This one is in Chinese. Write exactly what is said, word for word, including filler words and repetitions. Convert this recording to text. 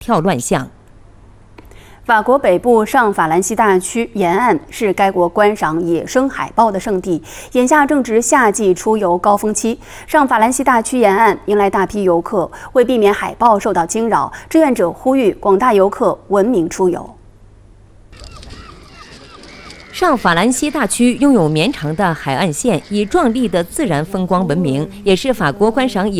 跳乱象。 法国北部上法兰西大区沿岸是该国观赏野生海豹的圣地，眼下正值夏季出游高峰期。上法兰西大区沿岸迎来大批游客，为避免海豹受到惊扰，志愿者呼吁广大游客文明出游。 上法兰西大区拥有绵长的海岸线，以壮丽的自然风光闻名，也是法国观赏野